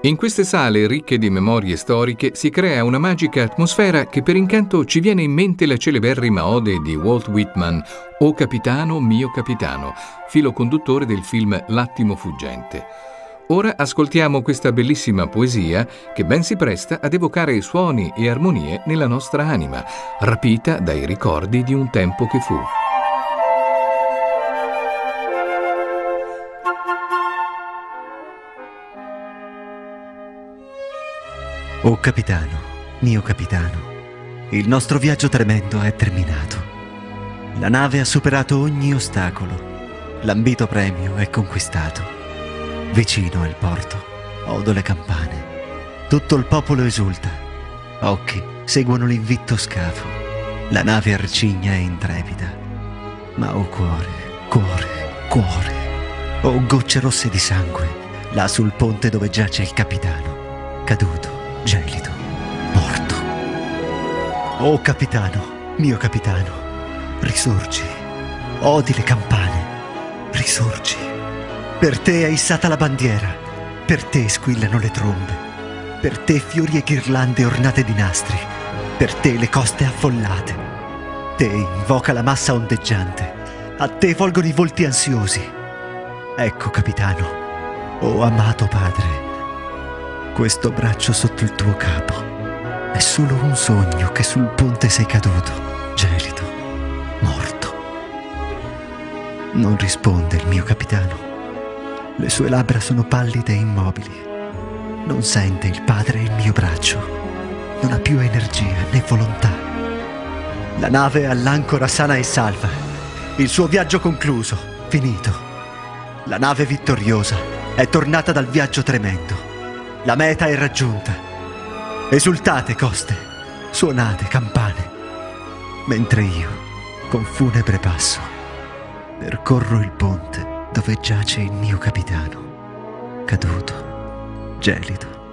In queste sale ricche di memorie storiche si crea una magica atmosfera che per incanto ci viene in mente la celeberrima ode di Walt Whitman, O capitano, mio capitano, filo conduttore del film L'attimo fuggente. Ora ascoltiamo questa bellissima poesia che ben si presta ad evocare suoni e armonie nella nostra anima, rapita dai ricordi di un tempo che fu. Oh capitano, mio capitano, il nostro viaggio tremendo è terminato. La nave ha superato ogni ostacolo, l'ambito premio è conquistato. Vicino è il porto, odo le campane, tutto il popolo esulta, occhi seguono l'invitto scafo, la nave arcigna e intrepida. Ma oh cuore, cuore, cuore, oh gocce rosse di sangue, là sul ponte dove giace il capitano, caduto, gelido, morto. Oh capitano, mio capitano, risorgi, odi le campane, risorgi. Per te è issata la bandiera, per te squillano le trombe, per te fiori e ghirlande ornate di nastri, per te le coste affollate. Te invoca la massa ondeggiante, a te volgono i volti ansiosi. Ecco capitano, oh amato padre, questo braccio sotto il tuo capo è solo un sogno che sul ponte sei caduto, gelido, morto. Non risponde il mio capitano. Le sue labbra sono pallide e immobili. Non sente il padre il mio braccio. Non ha più energia né volontà. La nave è all'ancora sana e salva. Il suo viaggio concluso, finito. La nave vittoriosa è tornata dal viaggio tremendo. La meta è raggiunta. Esultate coste, suonate campane, mentre io, con funebre passo, percorro il ponte dove giace il mio capitano, caduto, gelido,